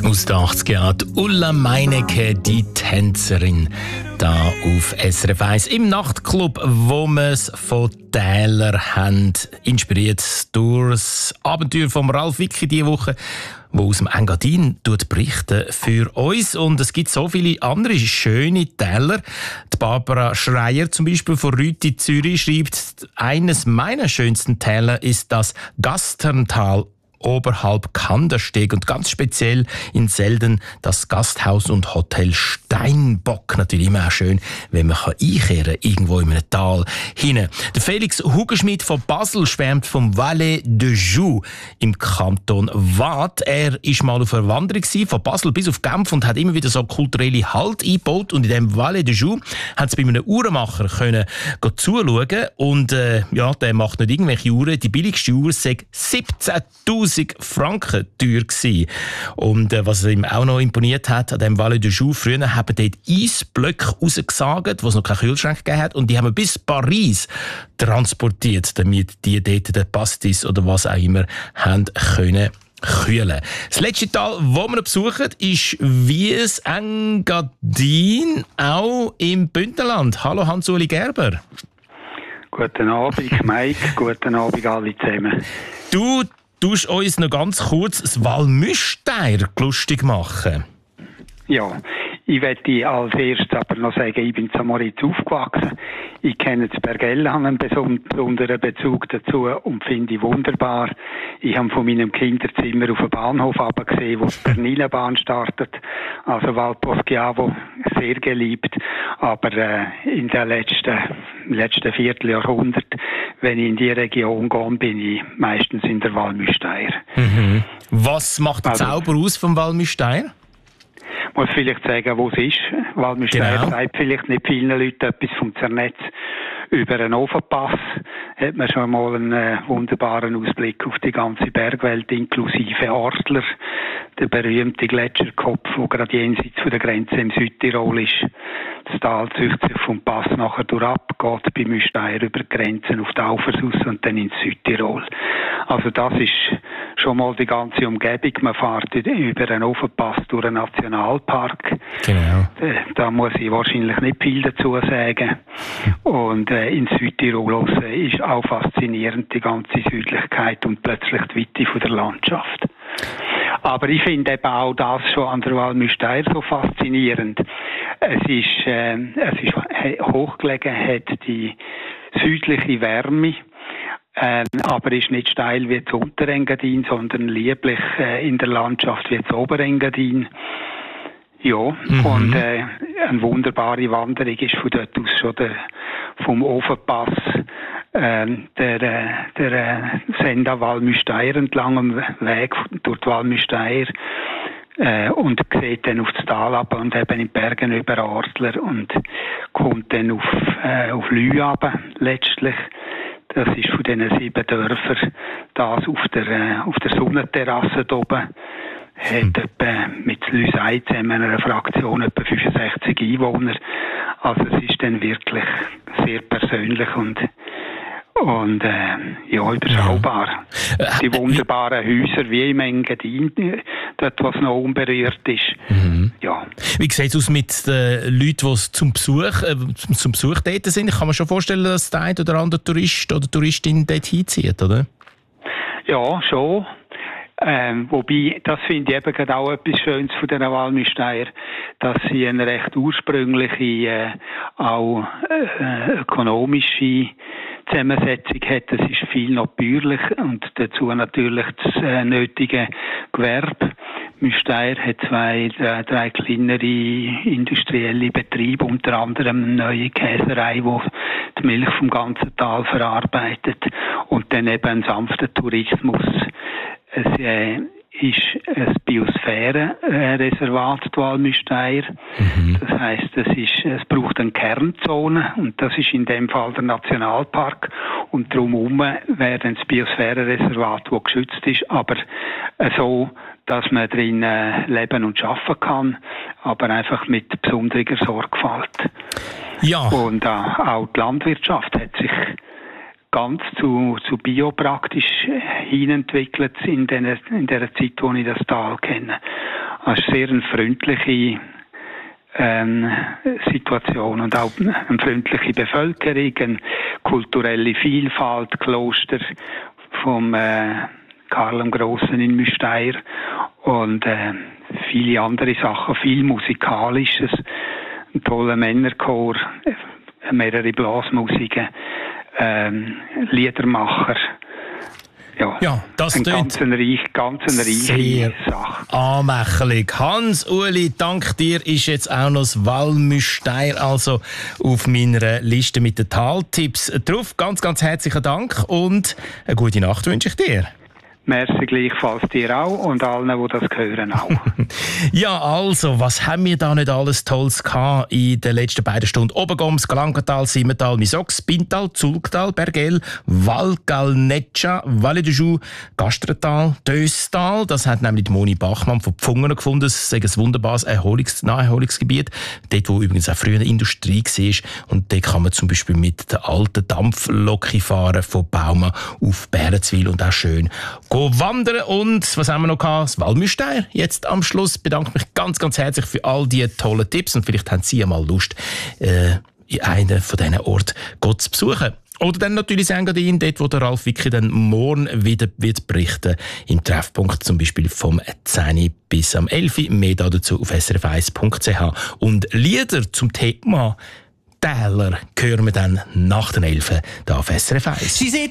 Aus den 80er Jahren, Ulla Meinecke, die Tänzerin, da auf SRF 1 im Nachtclub, wo wir es von Täler haben, inspiriert durch das Abenteuer von Ralf Wicki diese Woche, wo aus dem Engadin berichten für uns. Und es gibt so viele andere schöne Täler. Die Barbara Schreier zum Beispiel von Rüti Zürich schreibt, eines meiner schönsten Täler ist das Gasterntal oberhalb Kandersteg und ganz speziell in Selden das Gasthaus und Hotel Steinbock. Natürlich immer auch schön, wenn man einkehren kann, irgendwo in einem Tal hinein. Der Felix Hugenschmidt von Basel schwärmt vom Valais de Joux im Kanton Waadt. Er war mal auf einer Wanderung von Basel bis auf Genf und hat immer wieder so kulturelle Halt eingebaut. Und in dem Valais de Joux hat es bei einem Uhrenmacher können zuschauen. Und der macht nicht irgendwelche Uhren. Die billigste Uhr sei 17'000 Franken teuer gewesen. Und was ihm auch noch imponiert hat, an dem Valais de Joux, früher haben dort Eisblöcke rausgesagt, wo es noch keinen Kühlschrank gegeben hat, und die haben wir bis Paris transportiert, damit die dort den Pastis oder was auch immer haben können kühlen. Das letzte Tal, das wir besuchen, ist Wies Engadin, auch im Bündnerland. Hallo Hans-Uli Gerber. Guten Abend, Mike. Guten Abend alle zusammen. Du tust uns noch ganz kurz das Walmüsteir lustig machen. Ja, ich möchte als erstes aber noch sagen, ich bin in Moritz aufgewachsen. Ich kenne das Bergell, habe einen besonderen Bezug dazu und finde ich wunderbar. Ich habe von meinem Kinderzimmer auf den Bahnhof gesehen, wo die Bernina-Bahn startet, also Val Poschiavo, sehr geliebt. Aber in den letzten Vierteljahrhundert, wenn ich in die Region gehe, bin ich meistens in der Walmüsteir. Mhm. Was macht den Zauber aus vom Walmüsteir? Ich muss vielleicht sagen, wo es ist. Walmüsteir sagt vielleicht nicht vielen Leuten etwas vom Zernetz. Über einen Ofenpass hat man schon mal einen wunderbaren Ausblick auf die ganze Bergwelt, inklusive Ortler, der berühmte Gletscherkopf, der gerade jenseits von der Grenze im Südtirol ist. Das Tal zieht sich vom Pass nachher durchab, geht bei Müsteir über die Grenzen auf die Aufersus und dann ins Südtirol. Also das ist schon mal die ganze Umgebung. Man fährt über einen Ofenpass durch einen Nationalpark. Genau. Da muss ich wahrscheinlich nicht viel dazu sagen. Und in Südtirol ist auch faszinierend die ganze Südlichkeit und plötzlich die Weite von der Landschaft. Aber ich finde eben auch das schon an der Walmüsteir so faszinierend. Es ist hochgelegen, hat die südliche Wärme, aber ist nicht steil wie das Unterengadin, sondern lieblich in der Landschaft wie das Oberengadin. Ja, und eine wunderbare Wanderung ist von dort aus schon vom Ofenpass der Senda Walmüsteir entlang am Weg durch die Walmüsteir und sieht dann auf das Tal ab und eben in den Bergen über Ortler und kommt dann auf Lü runter, letztlich. Das ist von diesen 7 Dörfern das auf der Sonnenterrasse oben. Hat etwa mit Lüsei zusammen einer Fraktion etwa 65 Einwohner. Also es ist dann wirklich sehr persönlich und überschaubar. Die wunderbaren Häuser wie im Engadin, dort was noch unberührt ist. Mhm. Ja. Wie sieht es aus mit den Leuten, die zum Besuch dort sind? Ich kann mir schon vorstellen, dass der eine oder andere Tourist oder Touristin dort hinzieht, oder? Ja, schon. Wobei, das finde ich eben gerade auch etwas Schönes von der Walmüsteir, dass sie eine recht ursprüngliche, auch ökonomische Zusammensetzung hat. Es ist viel noch bäuerlich und dazu natürlich das nötige Gewerbe. Müsteir hat 2, 3 kleinere industrielle Betriebe, unter anderem eine neue Käserei, die die Milch vom ganzen Tal verarbeitet, und dann eben ein sanfter Tourismus. Es ist ein Biosphärenreservat, die Walmüsteir. Das heisst, es braucht eine Kernzone und das ist in dem Fall der Nationalpark. Und drumherum wäre dann das Biosphärenreservat, das geschützt ist, aber so, dass man drin leben und arbeiten kann, aber einfach mit besonderer Sorgfalt. Ja. Und auch die Landwirtschaft hat sich ganz zu biopraktisch hinentwickelt in der Zeit, wo ich das Tal kenne. eine sehr freundliche Situation und auch eine freundliche Bevölkerung, eine kulturelle Vielfalt, Kloster vom Karl dem Grossen in Müsteier und viele andere Sachen, viel Musikalisches, ein toller Männerchor, mehrere Blasmusiken, Liedermacher. Ja, das eine ganz reiche Sache. Anmächelig. Hans-Uli, dank dir ist jetzt auch noch das Walmüsteier also auf meiner Liste mit den Taltipps drauf. Ganz, ganz herzlichen Dank und eine gute Nacht wünsche ich dir. Merci gleichfalls dir auch und allen, die das hören, auch. Ja, also, was haben wir da nicht alles Tolles gehabt in den letzten beiden Stunden? Obergoms, Galankatal, Simmental, Misox, Bintal, Zulgtal, Bergell, Valgal, Netscha, Valle de Joux, Gastretal, Döstal. Das hat nämlich die Moni Bachmann von Pfungern gefunden. Das ist ein wunderbares Naherholungsgebiet. Dort, wo übrigens auch früher eine Industrie war. Und dort kann man zum Beispiel mit der alten Dampflok fahren von Baumann auf Bärenzwil und auch schön wandern. Und was haben wir noch gehabt? Das Walmüsteier. Jetzt am Schluss bedanke ich mich ganz, ganz herzlich für all die tollen Tipps und vielleicht haben Sie ja mal Lust, in einen von diesen Orten zu besuchen. Oder dann natürlich Engadin, dort wo der Ralf Wicki dann morgen wieder wird berichten, im Treffpunkt zum Beispiel vom 10 bis am 11. Mehr dazu auf srf1.ch. Und Lieder zum Thema Täler hören wir dann nach den 11. hier auf SRF 1.